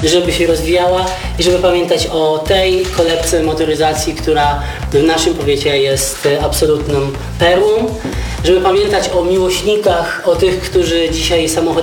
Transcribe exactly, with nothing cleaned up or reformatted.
żeby się rozwijała i żeby pamiętać o tej kolebce motoryzacji, która w naszym powiecie jest absolutną perłą, żeby pamiętać o miłośnikach, o tych, którzy dzisiaj samochód